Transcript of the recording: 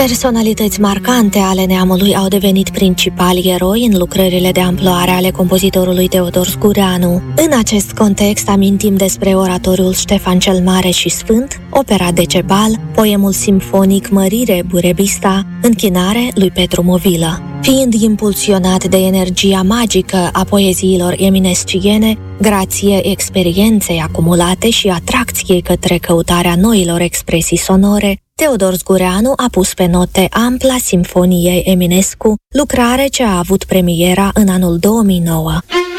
Personalități marcante ale neamului au devenit principali eroi în lucrările de amploare ale compozitorului Teodor Zgureanu. În acest context amintim despre oratoriul Ștefan cel Mare și Sfânt, opera Decebal, poemul simfonic Mărire Burebista, închinare lui Petru Movilă. Fiind impulsionat de energia magică a poeziilor eminesciene, grație experienței acumulate și atracției către căutarea noilor expresii sonore, Teodor Zgureanu a pus pe note ampla Simfoniei Eminescu, lucrare ce a avut premiera în anul 2009.